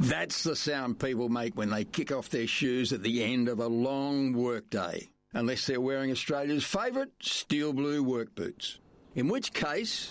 That's the sound people make when they kick off their shoes at the end of a long workday. Unless they're wearing Australia's favourite steel blue work boots. In which case...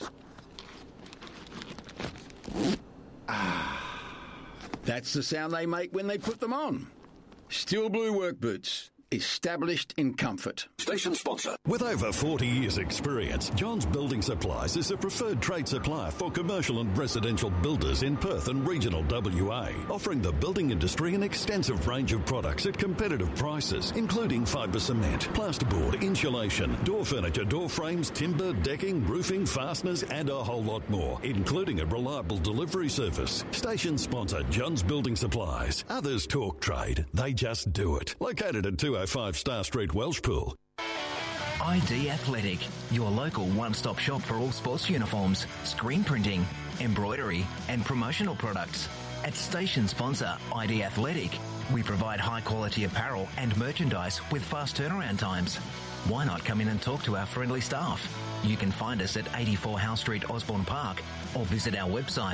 that's the sound they make when they put them on. Steel blue work boots. Established in comfort. Station sponsor. With over 40 years' experience, John's Building Supplies is a preferred trade supplier for commercial and residential builders in Perth and regional WA, offering the building industry an extensive range of products at competitive prices, including fibre cement, plasterboard, insulation, door furniture, door frames, timber, decking, roofing, fasteners, and a whole lot more, including a reliable delivery service. Station sponsor, John's Building Supplies. Others talk trade, they just do it. Located at 205 Star Street, Welshpool. ID Athletic, your local one-stop shop for all sports uniforms, screen printing, embroidery and promotional products. At station sponsor ID Athletic, we provide high-quality apparel and merchandise with fast turnaround times. Why not come in and talk to our friendly staff? You can find us at 84 Howe Street, Osborne Park, or visit our website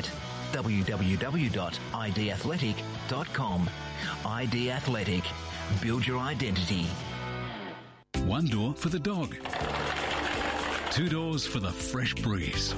www.idathletic.com. ID Athletic. Build your identity. One door for the dog. Two doors for the fresh breeze.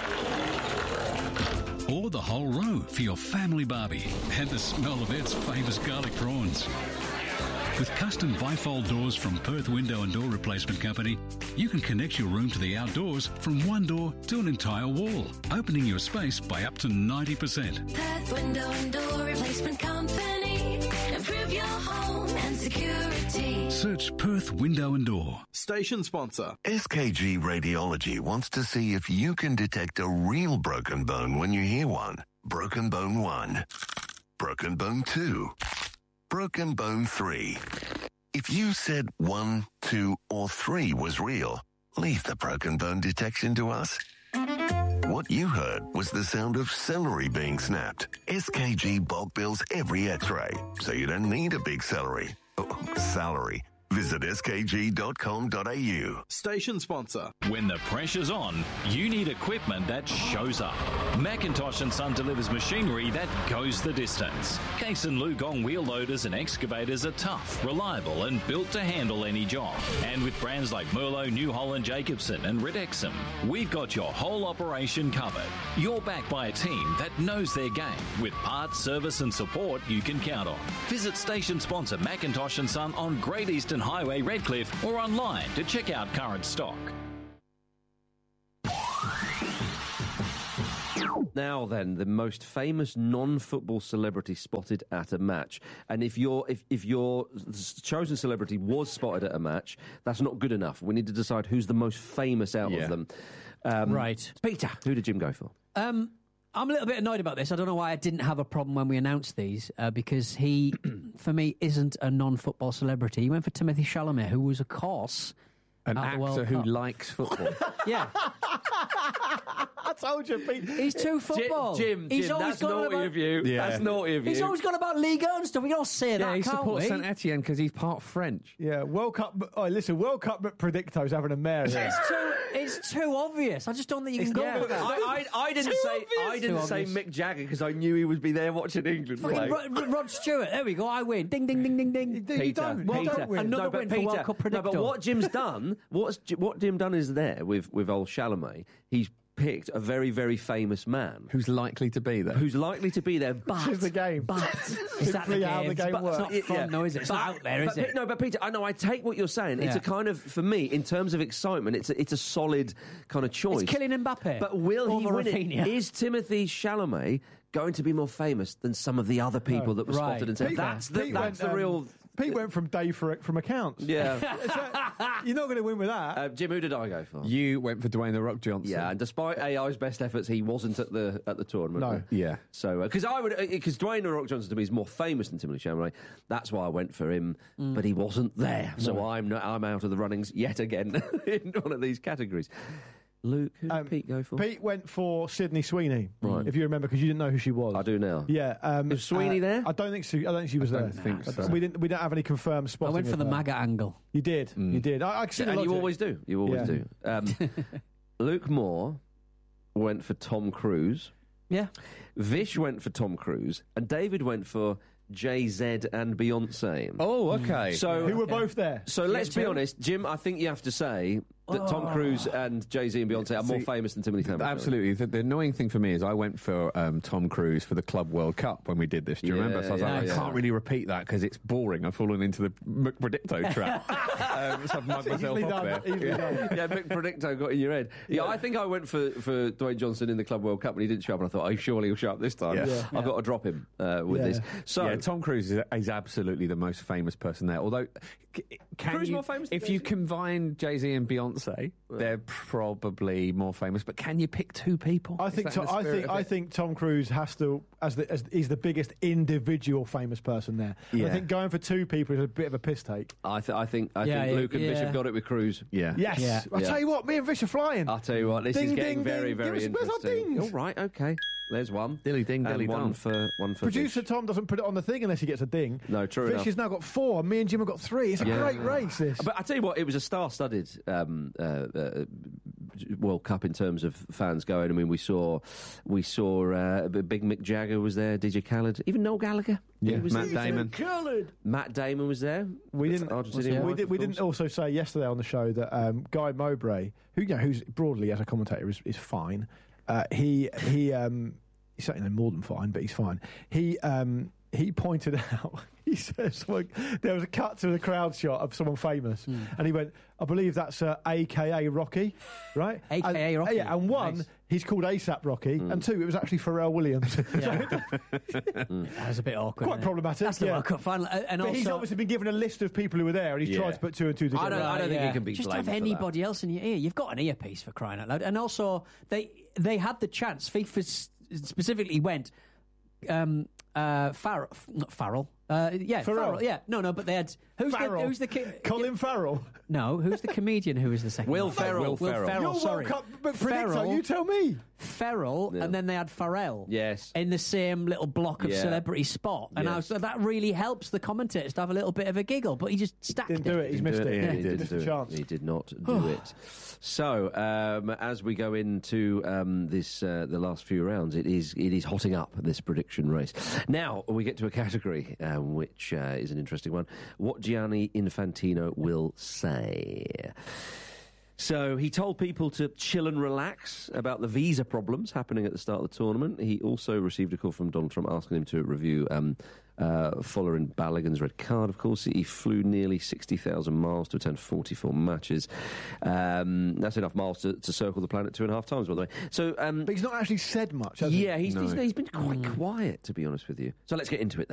Or the whole row for your family barbie and the smell of Ed's famous garlic prawns. With custom bifold doors from Perth Window and Door Replacement Company, you can connect your room to the outdoors from one door to an entire wall, opening your space by up to 90%. Perth Window and Door Replacement Company. Improve your home and security. Search Perth Window and Door. Station sponsor. SKG Radiology wants to see if you can detect a real broken bone when you hear one. Broken bone 1. Broken bone 2. Broken bone 3. If you said 1, 2, or 3 was real, leave the broken bone detection to us. What you heard was the sound of celery being snapped. SKG bulk bills every x-ray, so you don't need a big salary. Visit skg.com.au. Station sponsor. When the pressure's on, you need equipment that shows up. Macintosh & Son delivers machinery that goes the distance. Case and Lugong wheel loaders and excavators are tough, reliable and built to handle any job. And with brands like Merlo, New Holland, Jacobson and Ridexum, we've got your whole operation covered. You're backed by a team that knows their game with parts, service and support you can count on. Visit station sponsor Macintosh & Son on Great Eastern Highway, Redcliffe, or online to check out current stock. Now then, the most famous non-football celebrity spotted at a match. And if your chosen celebrity was spotted at a match, that's not good enough. We need to decide who's the most famous out of them. Right. Peter, who did Jim go for? I'm a little bit annoyed about this. I don't know why I didn't have a problem when we announced these, because he, for me, isn't a non-football celebrity. He went for Timothée Chalamet, who was, of course, an actor who likes football. Yeah. I told you, Pete. He's too football. Jim, that's naughty of you. Yeah. That's naughty of you. He's always gone about Ligue 1 stuff. We all say that, he can't supports we? Saint Etienne because he's part French. Yeah, World Cup. World Cup Predicto's having a mare. It's too obvious. I just don't think you can go for that. I didn't say Mick Jagger because I knew he would be there watching England play. Rod Stewart. There we go. I win. Ding, ding, ding, ding, ding. Peter, win. Another win for World Cup Predictor. No, but what Jim's done, what Jim done is there with old Chalamet. He's picked a very, very famous man who's likely to be there. But Which is the game. But is that the how the game works? It's not fun, no, is it? It's not out there, is it? No, but Peter, I know. I take what you're saying. It's a kind of, for me, in terms of excitement, it's a solid kind of choice. It's killing Mbappe. But will he win Rafinha? it? Is Timothée Chalamet going to be more famous than some of the other people that were spotted and said that's the real? Pete went from Dave from accounts. Yeah. You're not going to win with that. Jim, who did I go for? You went for Dwayne The Rock Johnson. Yeah, and despite AI's best efforts, he wasn't at the tournament. No. Yeah. So, because Dwayne The Rock Johnson to me is more famous than Timothée Chalamet. That's why I went for him, but he wasn't there. So I'm out of the runnings yet again in one of these categories. Luke, who did Pete go for? Pete went for Sydney Sweeney, right? If you remember, because you didn't know who she was. I do now. Yeah, was Sweeney there? I don't think she was there. I don't think so. We don't have any confirmed spotting. I went for the of her. MAGA angle. You did. You did. I see the and logic. you always do. You always do. Luke Moore went for Tom Cruise. Yeah. Vish went for Tom Cruise, and David went for Jay-Z and Beyonce. Oh, okay. So Who were both there? So let's be honest, Jim. I think you have to say that Tom Cruise and Jay-Z and Beyonce are more famous than Timothy Chalamet. Absolutely. The annoying thing for me is I went for Tom Cruise for the Club World Cup when we did this. Do you remember? So I was like, I can't really repeat that because it's boring. I've fallen into the McPredicto trap. So I've mugged myself off there. Yeah, Mick Predicto got in your head. Yeah, I think I went for Dwayne Johnson in the Club World Cup and he didn't show up, and I thought, surely he'll show up this time. I've got to drop him with this. So Tom Cruise is absolutely the most famous person there. Although, Cruise more famous than if you combine Jay-Z and Beyonce, they're probably more famous. But can you pick two people? I think Tom Cruise has to, as he's the biggest individual famous person there. Yeah. I think going for two people is a bit of a piss take. I think Luke and Vish have got it with Cruise. Yeah. Yes. Yeah. I'll tell you what, me and Vish are flying. I'll tell you what, this is getting very, ding. very Where's our interesting. dings? All right, okay. There's one. Dilly ding, dilly and one dong. for Producer Vish. Tom doesn't put it on the thing unless he gets a ding. No, true Vish enough. has now got 4. Me and Jim have got 3. It's a great race, this. But I tell you what, it was a star-studded World Cup in terms of fans going. I mean, we saw Big Mick Jagger was there, DJ Khaled, even Noel Gallagher. Yeah, was Matt there. Damon. Matt Damon was there. We didn't. Argentinian wife, We didn't also say yesterday on the show that Guy Mowbray, who's broadly as a commentator is fine. He's certainly more than fine, but he's fine. He pointed out. He says there was a cut to the crowd shot of someone famous, and he went, "I believe that's AKA Rocky, right? AKA Rocky. Yeah, and one, he's called ASAP Rocky, and 2, it was actually Pharrell Williams. That was a bit awkward. Quite problematic. That's the World Cup final. And but also, he's obviously been given a list of people who were there, and he's tried to put 2 and 2 together. I don't think he can be just blamed have for anybody else in your ear. You've got an earpiece, for crying out loud. And also, they had the chance. FIFA specifically went. Farrell. Farrell. Yeah, no, but they had who's the Colin Farrell. No, who's the comedian who was the second? Will Ferrell. You're sorry. World Cup predictor. You tell me. Ferrell, and then they had Pharrell. Yes. In the same little block of celebrity spot, and that really helps the commentators to have a little bit of a giggle. But he just stacked Didn't do it. He's missed it. He Missed a chance. He did not do it. So as we go into the last few rounds, it is hotting up, this prediction race. Now we get to a category which is an interesting one. What Gianni Infantino will say. So he told people to chill and relax about the visa problems happening at the start of the tournament. He also received a call from Donald Trump asking him to review following Balogun's red card, of course. He flew nearly 60,000 miles to attend 44 matches. That's enough miles to circle the planet 2.5 times, by the way. So, but he's not actually said much, has he? Yeah, he's been quite quiet, to be honest with you. So let's get into it then.